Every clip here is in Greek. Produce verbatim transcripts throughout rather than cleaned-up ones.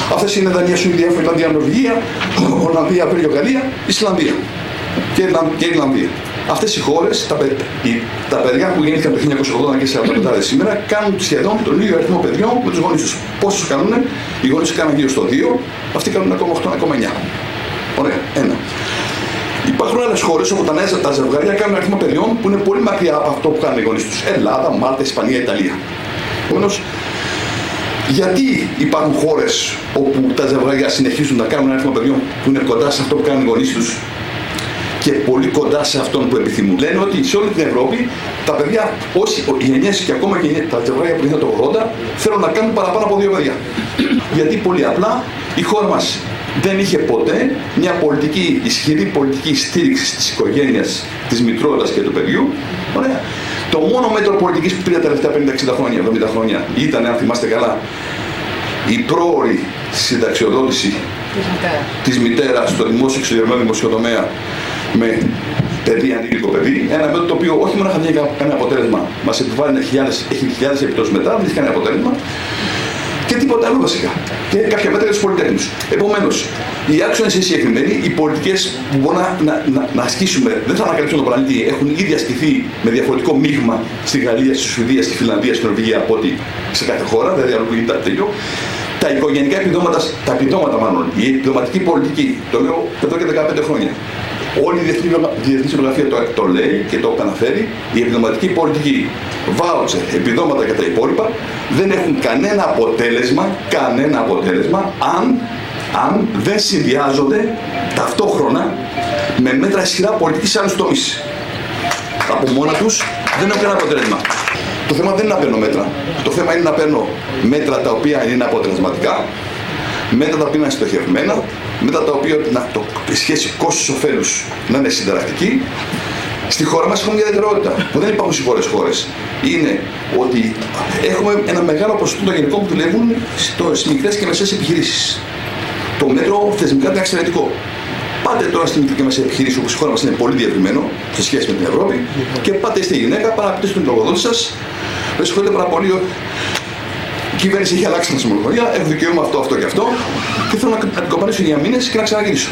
Αυτές είναι Δανία, Σουηδία, Φιλανδία, Νορβηγία, Ολλανδία, Βέλγιο, Γαλλία, Ισλανδία και Ιρλανδία. Αυτές οι χώρες, τα, οι, τα παιδιά που γεννήθηκαν το χίλια εννιακόσια ογδόντα και σαράντα πέντε σήμερα, κάνουν σχεδόν τον ίδιο αριθμό παιδιών με τους γονείς τους. Πόσους κάνουν? Οι γονείς κάνουν γύρω στο δύο, αυτοί κάνουν ένα κόμμα οκτώ, ένα κόμμα εννιά. Ωραία, ένα. Υπάρχουν άλλες χώρες όπου τα νέα τα ζευγάρια κάνουν αριθμό παιδιών που είναι πολύ μακριά από αυτό που κάνουν οι γονείς τους. Ελλάδα, Μάλτα, Ισπανία, Ιταλία. Επομένως, γιατί υπάρχουν χώρες όπου τα ζευγάρια συνεχίζουν να κάνουν αριθμό παιδιών που είναι κοντά σε αυτό που κάνουν οι γονείς τους και πολύ κοντά σε αυτόν που επιθυμούν? Λένε ότι σε όλη την Ευρώπη τα παιδιά, όσοι οι γενιές και ακόμα και τα ζευγάρια που είναι το ογδόντα, θέλουν να κάνουν παραπάνω από δύο παιδιά. Γιατί πολύ απλά η χώρα μας δεν είχε ποτέ μια πολιτική, ισχυρή πολιτική στήριξη της οικογένειας, της μητρότητας και του παιδιού. Ωραία. Το μόνο μέτρο πολιτικής που πήρε τα τελευταία πενήντα εξήντα χρόνια, εβδομήντα χρόνια, ήταν, αν θυμάστε καλά, η πρόωρη συνταξιοδότηση της μητέρας στο δημόσιο εξωτερικό δημοσιο τομέα με παιδί, ανήλικο παιδί. Ένα μέτρο το οποίο όχι μόνο δεν είχε κανένα αποτέλεσμα, μας επιβάλλει χιλιάδες, έχει χιλιάδες επιπτώσεις μετά, δεν έχει κανένα αποτέλεσμα. Και τίποτα άλλο βασικά. Και κάποια μέτρα για τους πολυτέχνους. Επομένως, οι άξονες είναι συγκεκριμένοι, οι πολιτικές που μπορούμε να, να, να ασκήσουμε δεν θα ανακαλύψουν τον πλανήτη, έχουν ήδη ασκηθεί με διαφορετικό μείγμα στη Γαλλία, στη Σουηδία, στη Φιλανδία, στην Νορβηγία από ότι σε κάθε χώρα, δηλαδή αλλού γίνεται τέτοιο. Τα οικογενειακά επιδόματα, τα επιδόματα μάλλον, η επιδοματική πολιτική, το λέω εδώ και δεκαπέντε χρόνια. Όλη η διεθνή βιβλιογραφία το, το λέει και το αναφέρει. Η επιδοματική πολιτική, βάουτσερ, επιδόματα και τα υπόλοιπα δεν έχουν κανένα αποτέλεσμα, κανένα αποτέλεσμα αν, αν δεν συνδυάζονται ταυτόχρονα με μέτρα ισχυρά πολιτική σε άλλους τομείς. Από μόνα τους δεν έχουν κανένα αποτέλεσμα. Το θέμα δεν είναι να παίρνω μέτρα. Το θέμα είναι να παίρνω μέτρα τα οποία είναι αποτελεσματικά, μέτρα τα οποία είναι στοχευμένα, μέτρα τα οποία να, το, η σχέση κόστος-οφέλους να είναι συνταρακτική. Στη χώρα μας έχουμε μια ιδιαιτερότητα που δεν υπάρχουν στις χώρες χώρες. Είναι ότι έχουμε ένα μεγάλο ποσοστό των γενικών που δουλεύουν στις μικρές και μεσαίες επιχειρήσεις. Το μέτρο θεσμικά είναι εξαιρετικό. Πάτε τώρα στη μικρή και μεσαία επιχειρήση, όπου στη χώρα μας είναι πολύ διευρυμένο σε σχέση με την Ευρώπη, και πάτε στη γυναίκα, πάρα να πείτε στον εργοδότη σας, με συγχωρείτε πάρα πολύ, η κυβέρνηση έχει αλλάξει τα συμμετοχή, έχω δικαίωμα αυτό, αυτό και αυτό, και θέλω να την κομπανίσω για μήνες και να ξαναγυρίσω.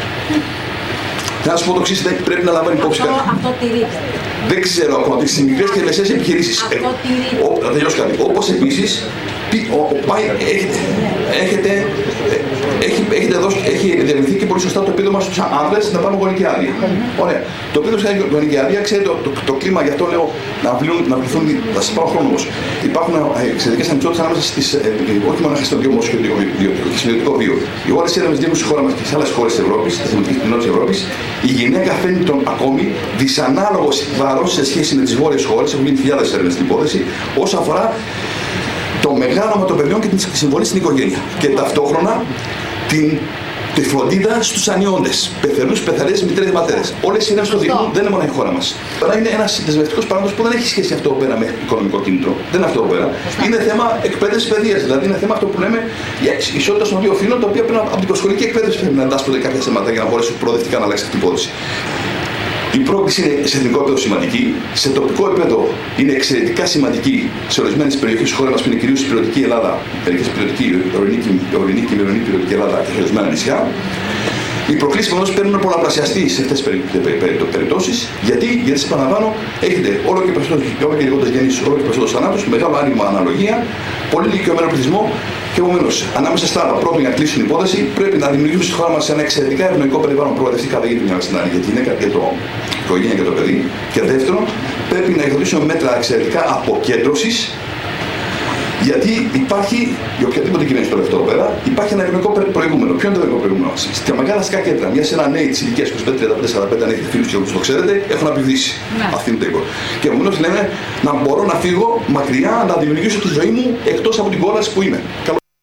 Να σας πω το εξής, πρέπει να λαμβάνει υπόψη κάτι. Αυτό τηρείται. Δεν ξέρω ακόμα, στις μικρές και μεσαίες επιχειρήσεις. Αυτό τηρείται. Θα τελειώσω κάτι. Όπως επίσης, έχετε, έχετε, έχετε δώσει, έχει διευρυνθεί και πολύ σωστά το επίδομα στους άνδρες να πάρουν γονική άδεια. Ωραία. Το επίδομα στην γονική άδεια, ξέρετε το, το, το κλίμα, γι' αυτό λέω να πληθούν, να πληθούν, θα σας πάρω χρόνο όμως. Υπάρχουν εξαιρετικές ανισότητες ανάμεσα στις, όχι μόνο στο δημόσιο και στο ιδιωτικό βίο. Οι όλες οι έρευνες δείχνουν στη χώρα μας και σε άλλες χώρες της Ευρώπης, στις δημοτικές κοινότητες της Ευρώπης, η γυναίκα φέρνει τον ακόμη δυσανάλογο βάρος σε σχέση με τις βόρειες χώρες, έχουν γίνει χιλιάδες έρευνες στην υπόθεση, όσον αφορά το μεγάλωμα των παιδιών και την συμβολή στην οικογένεια. Και ταυτόχρονα την, τη φροντίδα στους ανιόντες, πεθερούς, πεθερές, μητέρες, ματέρες. Όλες οι έρευνες το δείχνουν, δεν είναι μόνο η χώρα μας. Τώρα είναι ένας δεσμευτικός παράγοντας που δεν έχει σχέση αυτό εδώ πέρα με οικονομικό κίνητρο. Δεν είναι αυτό εδώ πέρα. Είναι θέμα εκπαίδευσης παιδείας. Δηλαδή είναι θέμα αυτό που λέμε για ισότητα των δύο φύλων, τα οποία πρέπει από την προσχολική εκπαίδευση πρέπει να εντάσσονται κάποια θέματα για να μπορέσουν προοδευτικά να αλλάξει αυτή η υπόθεση. Η πρόκληση είναι σε εθνικό επίπεδο σημαντική, σε τοπικό επίπεδο είναι εξαιρετικά σημαντική σε ορισμένες περιοχές της χώρας μας που είναι κυρίως η πυρωτική Ελλάδα, περιοχές πυρωτική, ορεινή και μειωρινή πυρωτική Ελλάδα και ορισμένα νησιά. Οι προκλήσεις που παίρνουν πολλαπλασιαστεί σε αυτές τις περιπτώσεις. Γιατί, γιατί σας επαναλαμβάνω, έχετε όλο και λιγότερες γέννησεις, όλο και περισσότερους θανάτους, μεγάλο άνοιγμα αναλογία, πολύ ηλικιωμένο πληθυσμό. Και επομένως, ανάμεσα στα άλλα, πρώτον για να κλείσουν την υπόθεση, πρέπει να δημιουργήσουμε στη χώρα μας ένα εξαιρετικά ευνοϊκό περιβάλλον προοδευτικά, δεν γίνεται μια στην άλλη για τη γυναίκα και το οικογένεια και το παιδί. Και δεύτερον, πρέπει να υιοθετήσουμε μέτρα εξαιρετικά αποκέντρωσης. Γιατί υπάρχει, για οποιαδήποτε κυβέρνηση το λεφτό εδώ πέρα, υπάρχει ένα ευνοϊκό προηγούμενο. Ποιο είναι το ευνοϊκό προηγούμενο? Στα μεγάλα αστικά κέντρα, μια σειρά νέοι τη ηλικία είκοσι πέντε τριάντα πέντε σαράντα πέντε, αν έχετε φίλους και όπως το ξέρετε, έχουν απειβδίσει. Ναι. Αυτή είναι το είκο. Και επομένως λένε να μπορώ να φύγω μακριά, να δημιουργήσω τη ζωή μου εκτός από την κόλαση που είμαι.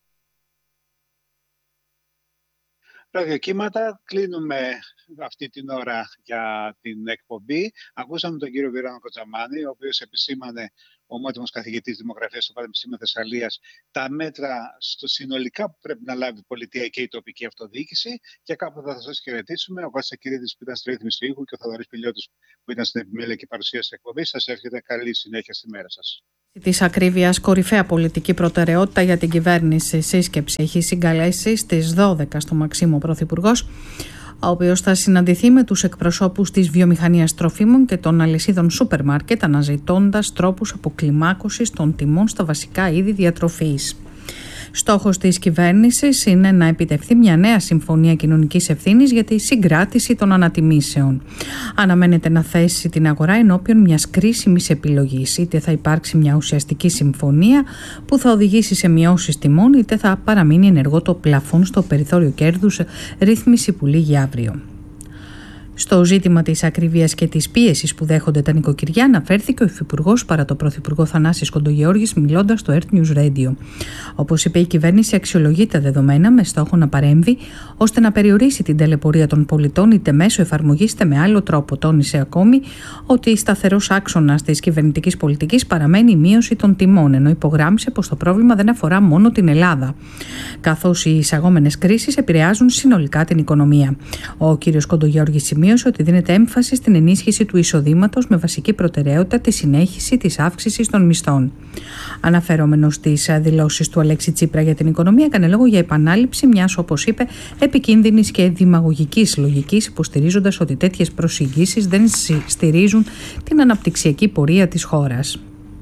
Ραδιοκύματα, κλείνουμε αυτή την ώρα για την εκπομπή. Ακούσαμε τον κύριο Βυράνο Κοτζαμάνη, ο οποίος επισήμανε ομότιμος καθηγητής δημογραφίας στο Πανεπιστήμιο Θεσσαλίας, τα μέτρα στο συνολικά που πρέπει να λάβει η πολιτεία και η τοπική αυτοδιοίκηση. Και κάπου θα σας χαιρετήσουμε. Ο Κώστας Κυρίδης που ήταν στη ρύθμιση του ήχου και ο Θοδωρής Πηλιώτης που ήταν στην επιμέλεια και παρουσίαση της εκπομπής. Σας εύχεται καλή συνέχεια στη μέρα σας. Της ακρίβειας, κορυφαία πολιτική προτεραιότητα για την κυβέρνηση. Σύσκεψη έχει συγκαλέσει στις δώδεκα στο Μαξίμο Πρωθυπουργός, ο οποίος θα συναντηθεί με τους εκπροσώπους της βιομηχανίας τροφίμων και των αλυσίδων σούπερ μάρκετ, αναζητώντας τρόπους αποκλιμάκωσης των τιμών στα βασικά είδη διατροφής. Στόχος της κυβέρνησης είναι να επιτευχθεί μια νέα συμφωνία κοινωνικής ευθύνης για τη συγκράτηση των ανατιμήσεων. Αναμένεται να θέσει την αγορά ενώπιον μιας κρίσιμης επιλογής. Είτε θα υπάρξει μια ουσιαστική συμφωνία που θα οδηγήσει σε μειώσεις τιμών, είτε θα παραμείνει ενεργό το πλαφόν στο περιθώριο κέρδους, ρύθμιση που λήγει αύριο. Στο ζήτημα της ακρίβειας και της πίεσης που δέχονται τα νοικοκυριά αναφέρθηκε ο Υφυπουργός παρά το Πρωθυπουργό Θανάσης Κοντογεώργης μιλώντας στο Earth News Radio. Όπως είπε, η κυβέρνηση αξιολογεί τα δεδομένα με στόχο να παρέμβει ώστε να περιορίσει την ταλαιπωρία των πολιτών είτε μέσω εφαρμογής είτε με άλλο τρόπο. Τόνισε ακόμη ότι σταθερός άξονας της κυβερνητικής πολιτικής παραμένει η μείωση των τιμών, ενώ υπογράμμισε πως το πρόβλημα δεν αφορά μόνο την Ελλάδα, καθώς οι εισαγόμενες κρίσεις επηρεάζουν συνολικά την οικονομία. Ο κ. Κοντογεώργης σημείωσε ότι δίνεται έμφαση στην ενίσχυση του εισοδήματος με βασική προτεραιότητα τη συνέχιση της αύξησης των μισθών. Αναφερόμενος στις δηλώσεις του Αλέξη Τσίπρα για την οικονομία, έκανε λόγο για επανάληψη μιας, όπως είπε, επικίνδυνης και δημαγωγικής λογικής, υποστηρίζοντας ότι τέτοιες προσεγγίσεις δεν στηρίζουν την αναπτυξιακή πορεία της χώρας.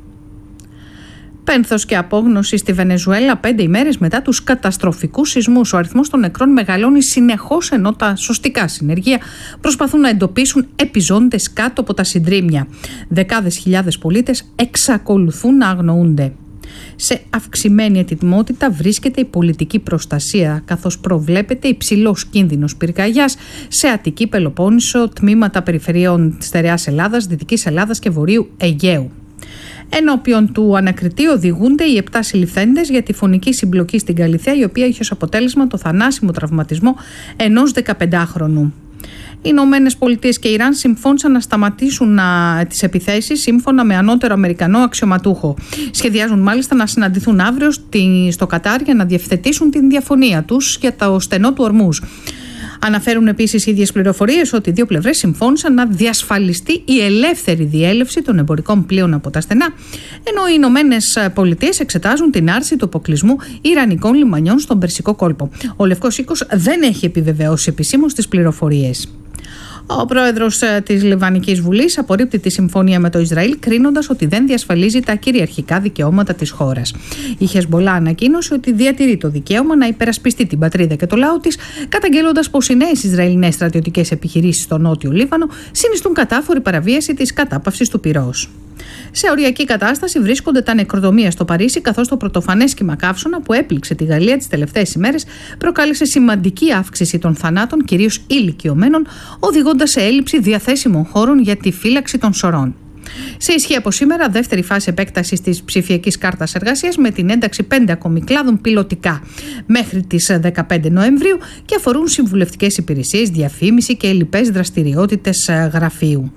Πένθος και απόγνωση στη Βενεζουέλα πέντε ημέρες μετά τους καταστροφικούς σεισμούς. Ο αριθμός των νεκρών μεγαλώνει συνεχώς, ενώ τα σωστικά συνεργεία προσπαθούν να εντοπίσουν επιζώντες κάτω από τα συντρίμμια. Δεκάδες χιλιάδες πολίτες εξακολουθούν να αγνοούνται. Σε αυξημένη ετοιμότητα βρίσκεται η πολιτική προστασία, καθώς προβλέπεται υψηλός κίνδυνος πυρκαγιάς σε Αττική, Πελοπόννησο, τμήματα περιφερειών Στερεάς Ελλάδας, Δυτικής Ελλάδας και Βορείου Αιγαίου. Ενώπιον του ανακριτή οδηγούνται οι επτά συλληφθέντες για τη φωνική συμπλοκή στην Καλιθέα, η οποία είχε ως αποτέλεσμα το θανάσιμο τραυματισμό ενός δεκαπεντάχρονου. Οι Ηνωμένες Πολιτείες και Ιράν συμφώνησαν να σταματήσουν τις επιθέσεις σύμφωνα με ανώτερο Αμερικανό αξιωματούχο. Σχεδιάζουν μάλιστα να συναντηθούν αύριο στο Κατάρ για να διευθετήσουν την διαφωνία τους για το στενό του Ορμούζ. Αναφέρουν επίσης οι ίδιες πληροφορίες ότι οι δύο πλευρές συμφώνησαν να διασφαλιστεί η ελεύθερη διέλευση των εμπορικών πλοίων από τα στενά, ενώ οι Ηνωμένες Πολιτείες εξετάζουν την άρση του αποκλεισμού ιρανικών λιμανιών στον Περσικό κόλπο. Ο Λευκός Οίκος δεν έχει επιβεβαιώσει επισήμως τις πληροφορίες. Ο πρόεδρος της Λιβανικής Βουλής απορρίπτει τη συμφωνία με το Ισραήλ, κρίνοντας ότι δεν διασφαλίζει τα κυριαρχικά δικαιώματα της χώρας. Η Χεσμπολά ανακοίνωσε ότι διατηρεί το δικαίωμα να υπερασπιστεί την πατρίδα και το λαό της, καταγγέλλοντας πως οι νέες Ισραηλινές στρατιωτικές επιχειρήσεις στο νότιο Λίβανο συνιστούν κατάφορη παραβίαση της κατάπαυσης του πυρός. Σε οριακή κατάσταση βρίσκονται τα νεκροτομεία στο Παρίσι, καθώς το πρωτοφανές κύμα καύσωνα που έπληξε τη Γαλλία τις τελευταίες ημέρες προκάλεσε σημαντική αύξηση των θανάτων, κυρίως ηλικιωμένων, οδηγώντας σε έλλειψη διαθέσιμων χώρων για τη φύλαξη των σωρών. Σε ισχύ από σήμερα, δεύτερη φάση επέκτασης της ψηφιακής κάρτας εργασίας με την ένταξη πέντε ακόμη κλάδων πιλωτικά μέχρι τις δεκαπέντε Νοεμβρίου και αφορούν συμβουλευτικές υπηρεσίες, διαφήμιση και λοιπές δραστηριότητες γραφείου.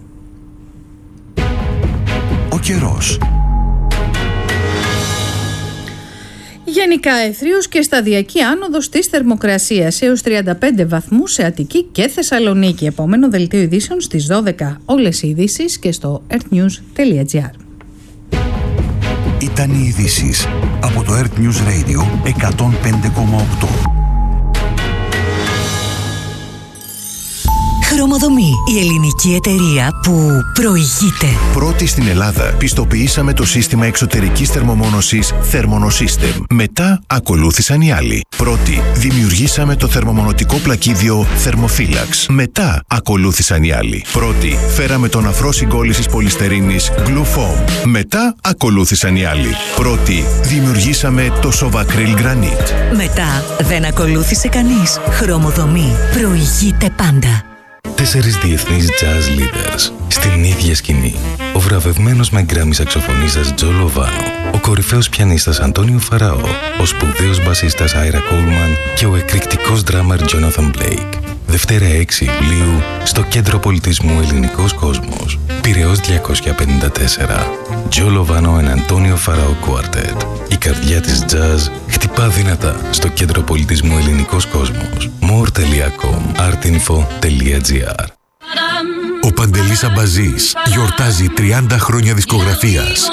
Ο καιρός. Γενικά αιθρίος και σταδιακή άνοδος της θερμοκρασίας έως τριάντα πέντε βαθμούς σε Αττική και Θεσσαλονίκη. Επόμενο δελτίο ειδήσεων στις δώδεκα. Όλες οι ειδήσεις και στο earthnews τελεία gr. Ήταν οι ειδήσεις από το Earth News Radio εκατόν πέντε κόμμα οκτώ. Χρωμοδομή, η ελληνική εταιρεία που προηγείται. Πρώτη στην Ελλάδα πιστοποιήσαμε το σύστημα εξωτερικής θερμομόνωσης Thermonosystem. Μετά ακολούθησαν οι άλλοι. Πρώτη δημιουργήσαμε το θερμομονωτικό πλακίδιο Thermophilax. Μετά ακολούθησαν οι άλλοι. Πρώτη φέραμε τον αφρό συγκόλλησης πολυστερίνης Glufoam. Μετά ακολούθησαν οι άλλοι. Πρώτη δημιουργήσαμε το Sovacryl Granite. Μετά δεν ακολούθησε κανείς. Χρωμοδομή προηγείται πάντα. Τέσσερις διεθνείς jazz leaders στην ίδια σκηνή. Ο βραβευμένος με γκράμι σαξοφωνίστας Τζο Λοβάνο, ο κορυφαίος πιανίστας Αντώνιο Φαραώ, ο σπουδαίος μπασίστας Άιρα Κόλμαν και ο εκρηκτικός ντράμερ Τζόναθαν Μπλέικ. Δευτέρα έξι Ιουλίου στο Κέντρο Πολιτισμού Ελληνικός Κόσμος, Πειραιώς διακόσια πενήντα τέσσερα. Τζο Λοβάνο and Αντώνιο Φαραώ Quartet. Η καρδιά της jazz χτυπά δυνατά στο Κέντρο Πολιτισμού Ελληνικός Κόσμος. more τελεία com artinfo τελεία gr. Ο Παντελής Αμπαζής γιορτάζει τριάντα χρόνια δισκογραφίας.